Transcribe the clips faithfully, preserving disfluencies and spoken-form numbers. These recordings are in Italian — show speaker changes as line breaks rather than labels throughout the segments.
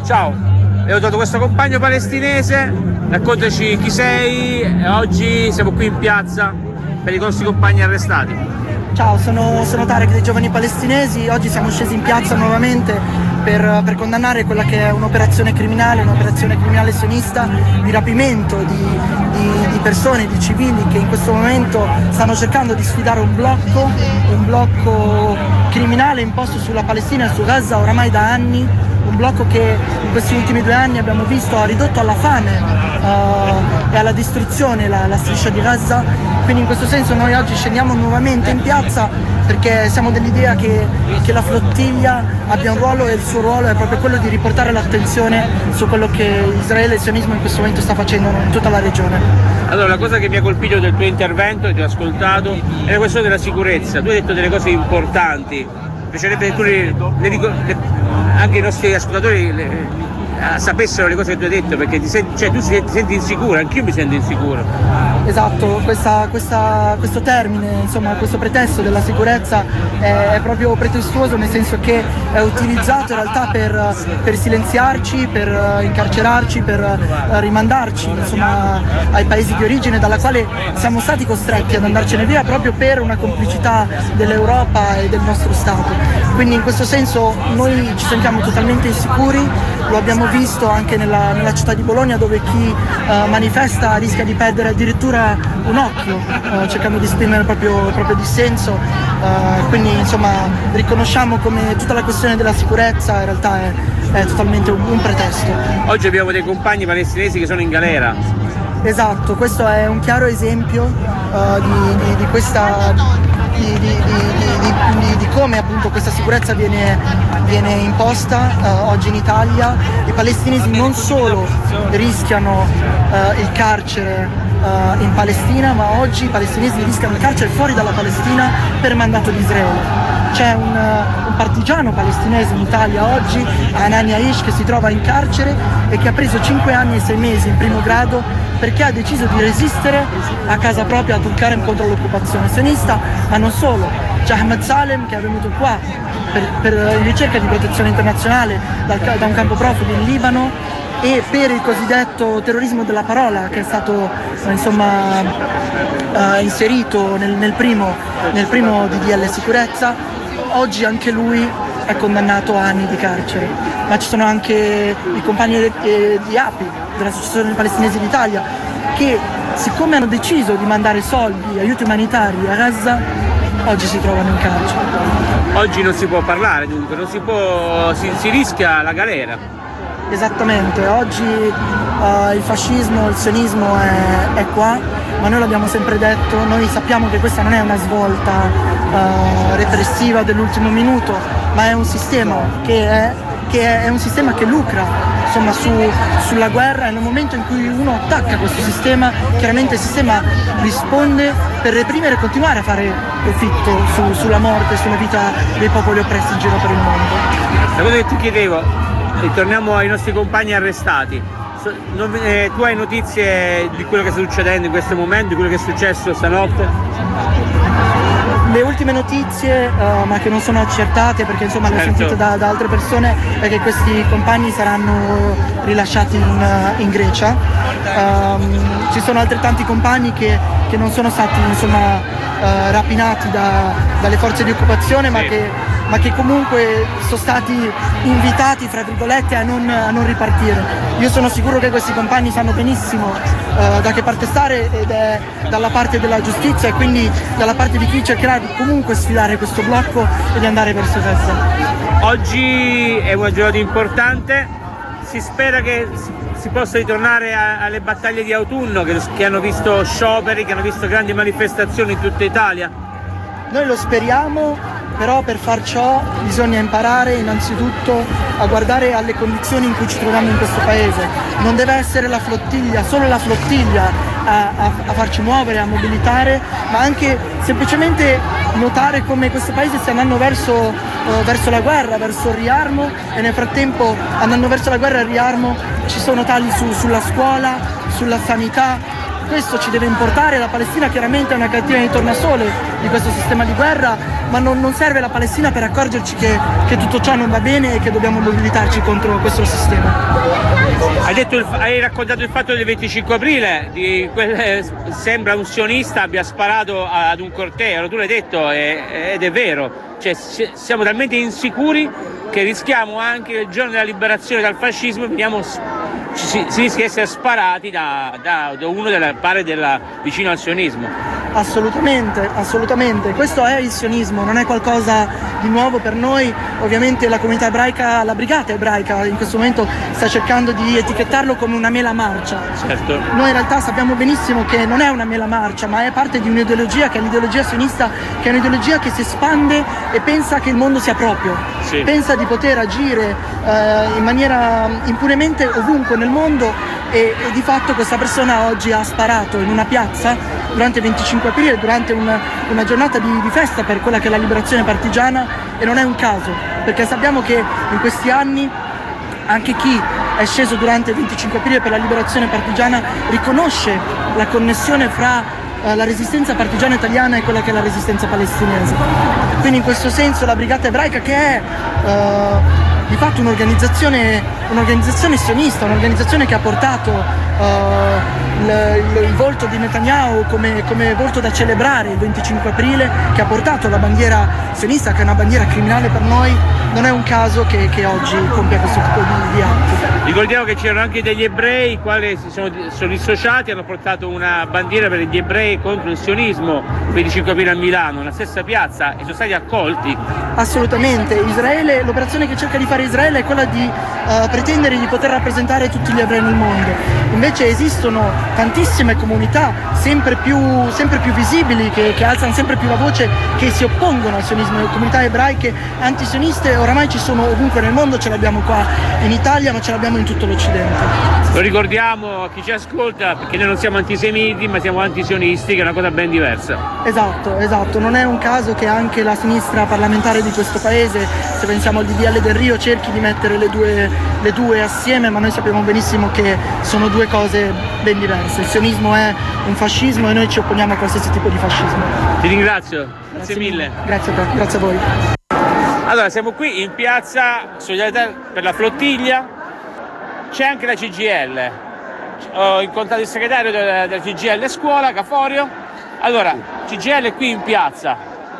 Ciao, ho trovato questo compagno palestinese, raccontaci chi sei e oggi siamo qui in piazza per i nostri compagni arrestati.
Ciao, sono, sono Tarek dei Giovani Palestinesi, oggi siamo scesi in piazza nuovamente per, per condannare quella che è un'operazione criminale, un'operazione criminale sionista di rapimento di, di, di persone, di civili che in questo momento stanno cercando di sfidare un blocco, un blocco criminale imposto sulla Palestina e su Gaza oramai da anni. Un blocco che in questi ultimi due anni abbiamo visto ha ridotto alla fame uh, e alla distruzione la, la striscia di Gaza, quindi in questo senso noi oggi scendiamo nuovamente in piazza perché siamo dell'idea che, che la flottiglia abbia un ruolo e il suo ruolo è proprio quello di riportare l'attenzione su quello che Israele e il sionismo in questo momento sta facendo in tutta la regione.
Allora, la cosa che mi ha colpito del tuo intervento, e ti ho ascoltato, è la questione della sicurezza. Tu hai detto delle cose importanti, piacerebbe che tu le, le, le, anche i nostri ascoltatori le, eh, sapessero le cose che tu hai detto, perché ti senti, cioè, tu ti senti insicuro, anch'io mi sento insicuro.
Esatto, questa, questa, questo termine, insomma questo pretesto della sicurezza è, è proprio pretestuoso, nel senso che è utilizzato in realtà per, per silenziarci, per incarcerarci, per rimandarci insomma ai paesi di origine dalla quale siamo stati costretti ad andarcene via proprio per una complicità dell'Europa e del nostro Stato. Quindi in questo senso noi ci sentiamo totalmente insicuri, lo abbiamo visto anche nella, nella città di Bologna, dove chi uh, manifesta rischia di perdere addirittura un occhio uh, cercando di esprimere il proprio, il proprio dissenso, uh, quindi insomma riconosciamo come tutta la questione della sicurezza in realtà è, è totalmente un, un pretesto.
Oggi abbiamo dei compagni palestinesi che sono in galera.
Esatto, questo è un chiaro esempio uh, di, di, di questa Di, di, di, di, di come appunto questa sicurezza viene, viene imposta uh, oggi in Italia. I palestinesi non solo rischiano uh, il carcere uh, in Palestina, ma oggi i palestinesi rischiano il carcere fuori dalla Palestina per mandato di Israele. C'è un, uh, un partigiano palestinese in Italia oggi, Hanan Yaish, che si trova in carcere e che ha preso cinque anni e sei mesi in primo grado perché ha deciso di resistere a casa propria a Tulkarem contro l'occupazione sionista, ma non solo. C'è Ahmed Salem che è venuto qua per, per in ricerca di protezione internazionale dal, da un campo profughi in Libano e per il cosiddetto terrorismo della parola che è stato insomma uh, inserito nel, nel, primo, nel primo D D L sicurezza. Oggi anche lui è condannato a anni di carcere, ma ci sono anche i compagni di, di A P I, dell'Associazione Palestinese d'Italia, che siccome hanno deciso di mandare soldi, aiuti umanitari a Gaza, oggi si trovano in carcere.
Oggi non si può parlare, dunque, non si può, si, si rischia la galera.
Esattamente, oggi uh, il fascismo, il sionismo è, è qua, ma noi l'abbiamo sempre detto, noi sappiamo che questa non è una svolta uh, repressiva dell'ultimo minuto, ma è un sistema che è, che è, è un sistema che lucra insomma, su, sulla guerra, e nel momento in cui uno attacca questo sistema, chiaramente il sistema risponde per reprimere e continuare a fare profitto su, sulla morte, sulla vita dei popoli oppressi in giro per il mondo.
La cosa che ti chiedevo, e torniamo ai nostri compagni arrestati, non, eh, tu hai notizie di quello che sta succedendo in questo momento, di quello che è successo stanotte?
Le ultime notizie, uh, ma che non sono accertate perché insomma le ho
certo.
sentite da, da altre persone, è che questi compagni saranno rilasciati in, uh, in Grecia. Um, ci sono altrettanti compagni che, che non sono stati insomma uh, rapinati da, dalle forze di occupazione, sì. ma che ma che comunque sono stati invitati, fra virgolette, a non, a non ripartire. Io sono sicuro che questi compagni sanno benissimo uh, da che parte stare, ed è dalla parte della giustizia e quindi dalla parte di chi cercherà di comunque sfidare questo blocco e di andare verso Gaza.
Oggi è una giornata importante, si spera che si possa ritornare a, alle battaglie di autunno che, che hanno visto scioperi, che hanno visto grandi manifestazioni in tutta Italia.
Noi lo speriamo, però per far ciò bisogna imparare innanzitutto a guardare alle condizioni in cui ci troviamo in questo paese. Non deve essere la flottiglia, solo la flottiglia a, a, a farci muovere, a mobilitare, ma anche semplicemente notare come questo paese stia andando verso, uh, verso la guerra, verso il riarmo, e nel frattempo, andando verso la guerra e il riarmo, ci sono tagli su, sulla scuola, sulla sanità, questo ci deve importare. La Palestina chiaramente è una catena di tornasole di questo sistema di guerra, ma non, non serve la Palestina per accorgerci che, che tutto ciò non va bene e che dobbiamo mobilitarci contro questo sistema.
Hai, detto il, hai raccontato il fatto del venticinque aprile, di quel, sembra un sionista abbia sparato ad un corteo, tu l'hai detto e, ed è vero, cioè, siamo talmente insicuri che rischiamo anche il giorno della liberazione dal fascismo, veniamo, si, si rischia di essere sparati da, da, da uno della pare della, vicino al sionismo.
Assolutamente, assolutamente. Questo è il sionismo, non è qualcosa di nuovo per noi. Ovviamente la comunità ebraica, la brigata ebraica in questo momento sta cercando di etichettarlo come una mela marcia.
Certo.
Noi in realtà sappiamo benissimo che non è una mela marcia, ma è parte di un'ideologia che è l'ideologia sionista, che è un'ideologia che si espande e pensa che il mondo sia proprio.
Sì.
Pensa di poter agire eh, in maniera impunemente ovunque nel mondo e, e di fatto questa persona oggi ha sparato in una piazza durante il venticinque aprile, durante una, una giornata di, di festa per quella che è la liberazione partigiana, e non è un caso, perché sappiamo che in questi anni anche chi è sceso durante il venticinque aprile per la liberazione partigiana riconosce la connessione fra eh, la resistenza partigiana italiana e quella che è la resistenza palestinese. Quindi in questo senso la brigata ebraica, che è eh, di fatto un'organizzazione, un'organizzazione sionista, un'organizzazione che ha portato uh, il, il, il volto di Netanyahu come, come volto da celebrare il venticinque aprile, che ha portato la bandiera sionista, che è una bandiera criminale per noi, non è un caso che, che oggi compia questo tipo di, di atti.
Ricordiamo che c'erano anche degli ebrei, i quali si sono, sono dissociati, hanno portato una bandiera per gli ebrei contro il sionismo il venticinque aprile a Milano, nella stessa piazza, e sono stati accolti.
Assolutamente. Israele, l'operazione che cerca di fare Israele è quella di uh, pretendere di poter rappresentare tutti gli ebrei nel mondo. Invece esistono tantissime comunità sempre più, sempre più visibili, che, che alzano sempre più la voce, che si oppongono al sionismo. Le comunità ebraiche antisioniste oramai ci sono ovunque nel mondo, ce l'abbiamo qua in Italia, ma ce l'abbiamo in tutto l'Occidente.
Lo ricordiamo a chi ci ascolta, perché noi non siamo antisemiti, ma siamo antisionisti, che è una cosa ben diversa.
Esatto, esatto. Non è un caso che anche la sinistra parlamentare di questo paese, se pensiamo al D D L del Rio, cerchi di mettere le due, le due assieme, ma noi sappiamo benissimo che sono due cose ben diverse. Il sionismo è un fascismo e noi ci opponiamo a qualsiasi tipo di fascismo.
Ti ringrazio, grazie,
grazie
mille.
Grazie a te, grazie a voi.
Allora, siamo qui in piazza Solidarietà per la Flottiglia, c'è anche la C G I L. Ho incontrato il segretario della, della C G I L a scuola, Caforio. Allora, C G I L è qui in piazza.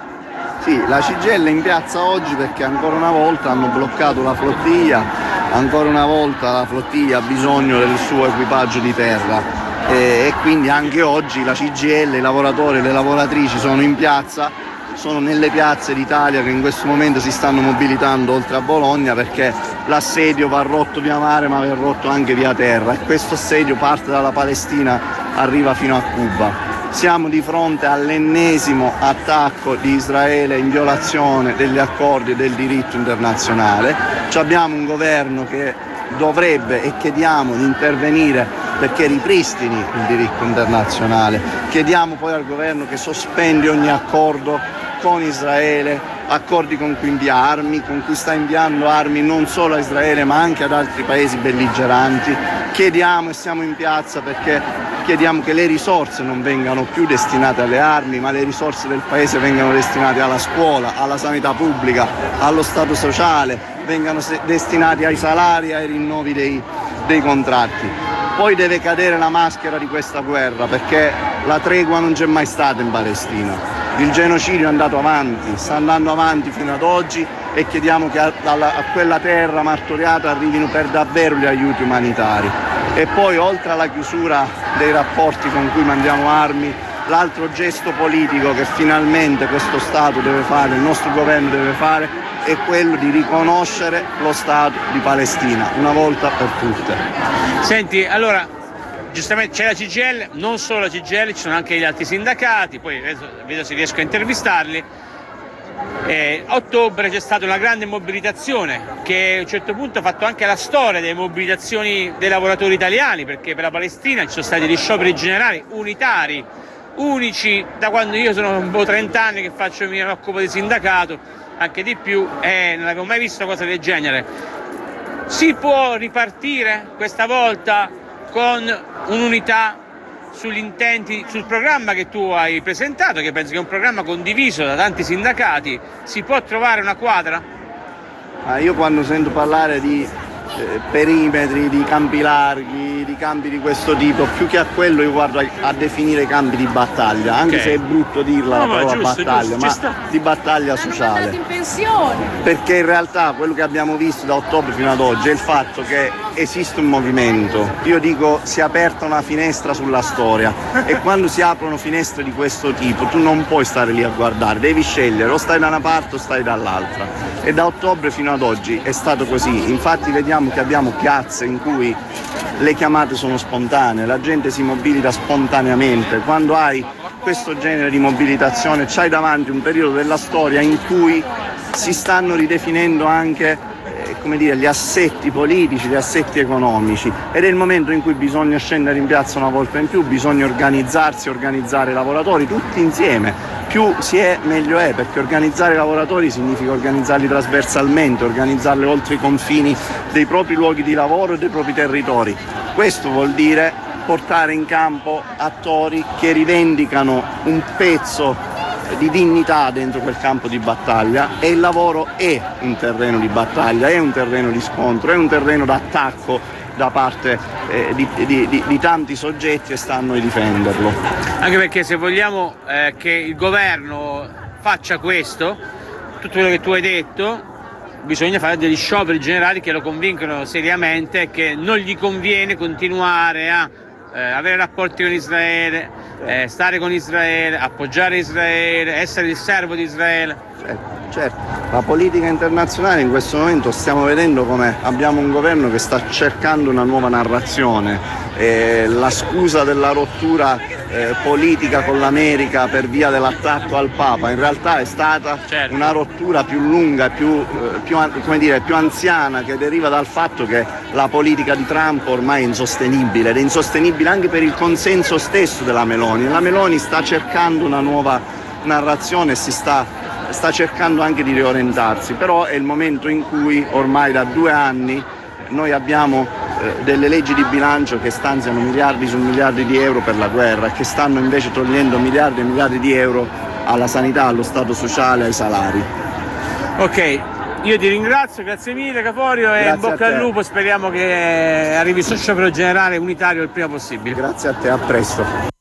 Sì, la C G I L è in piazza oggi perché ancora una volta hanno bloccato la flottiglia, ancora una volta la flottiglia ha bisogno del suo equipaggio di terra e, e quindi anche oggi la C G I L, i lavoratori e le lavoratrici sono in piazza, sono nelle piazze d'Italia che in questo momento si stanno mobilitando oltre a Bologna, perché l'assedio va rotto via mare ma va rotto anche via terra, e questo assedio parte dalla Palestina, arriva fino a Cuba. Siamo di fronte all'ennesimo attacco di Israele in violazione degli accordi e del diritto internazionale. Ci abbiamo un governo che dovrebbe, e chiediamo di intervenire perché ripristini il diritto internazionale. Chiediamo poi al governo che sospendi ogni accordo con Israele, accordi con cui invia armi, con cui sta inviando armi non solo a Israele ma anche ad altri paesi belligeranti. Chiediamo, e siamo in piazza perché chiediamo che le risorse non vengano più destinate alle armi, ma le risorse del paese vengano destinate alla scuola, alla sanità pubblica, allo stato sociale, vengano destinati ai salari e ai rinnovi dei, dei contratti. Poi deve cadere la maschera di questa guerra, perché la tregua non c'è mai stata in Palestina. Il genocidio è andato avanti, sta andando avanti fino ad oggi, e chiediamo che a, a, a quella terra martoriata arrivino per davvero gli aiuti umanitari. E poi, oltre alla chiusura dei rapporti con cui mandiamo armi, l'altro gesto politico che finalmente questo Stato deve fare, il nostro governo deve fare, è quello di riconoscere lo Stato di Palestina, una volta per tutte.
Senti, allora, giustamente c'è la C G I L, non solo la C G I L, ci sono anche gli altri sindacati, poi vedo se riesco a intervistarli. Eh, a ottobre c'è stata una grande mobilitazione che a un certo punto ha fatto anche la storia delle mobilitazioni dei lavoratori italiani, perché per la Palestina ci sono stati degli scioperi generali unitari, unici da quando io sono un po' trenta anni che faccio, mi occupo di sindacato, anche di più, e non avevo mai visto una cosa del genere. Si può ripartire questa volta con un'unità sugli intenti, sul programma che tu hai presentato, che penso che è un programma condiviso da tanti sindacati, si può trovare una quadra?
Ah, io quando sento parlare di eh, perimetri, di campi larghi, di campi di questo tipo, più che a quello io guardo a, a definire campi di battaglia, anche
okay.
se è brutto dirla
no,
la parola
giusto,
battaglia,
giusto,
ma di battaglia sociale.
In pensione.
Perché in realtà quello che abbiamo visto da ottobre fino ad oggi è il fatto che esiste un movimento, io dico si è aperta una finestra sulla storia e quando si aprono finestre di questo tipo tu non puoi stare lì a guardare, devi scegliere, o stai da una parte o stai dall'altra, e da ottobre fino ad oggi è stato così. Infatti vediamo che abbiamo piazze in cui le chiamate sono spontanee, la gente si mobilita spontaneamente. Quando hai questo genere di mobilitazione c'hai davanti un periodo della storia in cui si stanno ridefinendo anche come dire, gli assetti politici, gli assetti economici, ed è il momento in cui bisogna scendere in piazza una volta in più, bisogna organizzarsi, organizzare i lavoratori tutti insieme. Più si è meglio è, perché organizzare i lavoratori significa organizzarli trasversalmente, organizzarli oltre i confini dei propri luoghi di lavoro e dei propri territori. Questo vuol dire portare in campo attori che rivendicano un pezzo di dignità dentro quel campo di battaglia, e il lavoro è un terreno di battaglia, è un terreno di scontro, è un terreno d'attacco da parte eh, di, di, di, di tanti soggetti, e sta a noi difenderlo.
Anche perché se vogliamo eh, che il governo faccia questo, tutto quello che tu hai detto, bisogna fare degli scioperi generali che lo convincono seriamente che non gli conviene continuare a eh, avere rapporti con Israele, eh, stare con Israele, appoggiare Israele, essere il servo di Israele.
Certo, certo, la politica internazionale in questo momento stiamo vedendo come abbiamo un governo che sta cercando una nuova narrazione. Eh, la scusa della rottura eh, politica con l'America per via dell'attacco al Papa in realtà è stata
certo.
una rottura più lunga, più, eh, più, come dire, più anziana, che deriva dal fatto che la politica di Trump ormai è insostenibile, ed è insostenibile anche per il consenso stesso della Meloni. La Meloni sta cercando una nuova narrazione e si sta, sta cercando anche di riorientarsi, però è il momento in cui ormai da due anni noi abbiamo eh, delle leggi di bilancio che stanziano miliardi su miliardi di euro per la guerra e che stanno invece togliendo miliardi e miliardi di euro alla sanità, allo stato sociale, ai salari.
Ok, io ti ringrazio, grazie mille Caforio, e in bocca al lupo, speriamo che arrivi il sciopero generale unitario il prima possibile.
Grazie a te, a presto.